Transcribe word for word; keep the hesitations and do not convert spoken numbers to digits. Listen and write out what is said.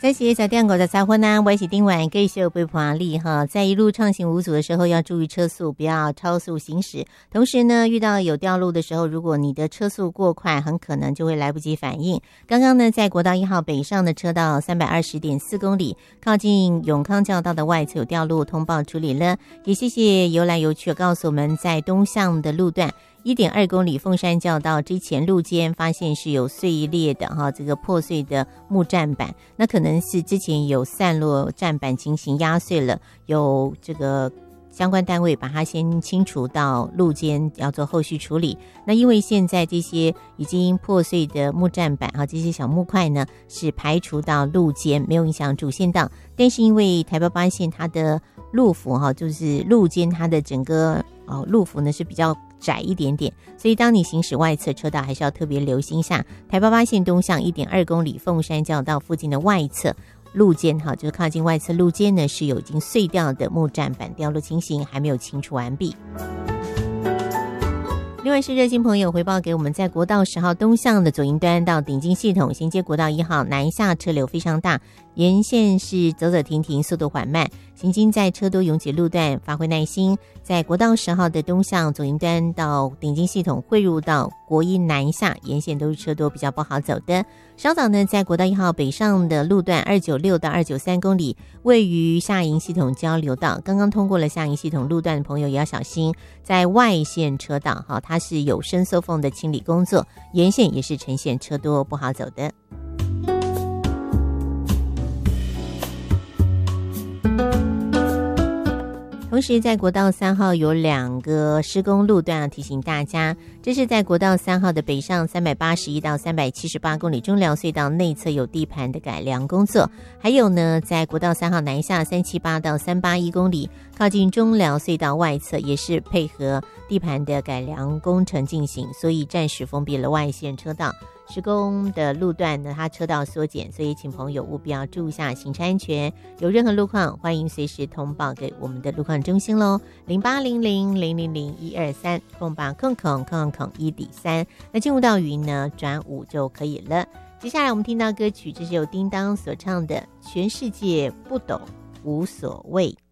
这是早点五十三分呢，我是丁婉，继续陪伴你哈。在一路畅行无阻的时候，要注意车速，不要超速行驶。同时呢，遇到有掉路的时候，如果你的车速过快，很可能就会来不及反应。刚刚呢，在国道一号北上的车道三百二十点四公里，靠近永康教道的外侧有掉路，通报处理了。也谢谢游来游去告诉我们，在东向的路段。一点二公里凤山教道之前路肩发现是有碎裂的哈，这个破碎的木栈板，那可能是之前有散落栈板情形压碎了，有这个相关单位把它先清除到路肩，要做后续处理。那因为现在这些已经破碎的木栈板哈，这些小木块呢是排除到路肩，没有影响主线道，但是因为台八八线它的路幅哈，就是路肩它的整个哦路幅呢是比较窄一点点，所以当你行驶外侧车道还是要特别留心一下。台八八线东向 一点二公里凤山教道附近的外侧路肩哈，就是靠近外侧路肩呢是有已经碎掉的木栈板掉落情形，还没有清除完毕。另外是热心朋友回报给我们，在国道十号东向的左营端到顶金系统衔接国道一号南下车流非常大，沿线是走走停停，速度缓慢，行经在车多拥挤路段发挥耐心。在国道十号的东向左营端到顶金系统汇入到国一南下，沿线都是车多，比较不好走的。稍早呢，在国道一号北上的路段二九六到二九三公里，位于下营系统交流道，刚刚通过了下营系统路段的朋友也要小心，在外线车道哈，它是有伸缩缝的清理工作，沿线也是呈现车多不好走的。同时在国道三号有两个施工路段要提醒大家，这是在国道三号的北上三百八十一到三百七十八公里中寮隧道内侧有地盘的改良工作，还有呢在国道三号南下三七八到三八一公里靠近中寮隧道外侧也是配合地盘的改良工程进行，所以暂时封闭了外线车道。施工的路段呢，它车道缩减，所以请朋友务必要注意一下行车安全。有任何路况，欢迎随时通报给我们的路况中心喽，零八零零零零零一二三空八空空空空一底三。那进入到语音呢，转五就可以了。接下来我们听到歌曲，这是由叮当所唱的《全世界不懂无所谓》。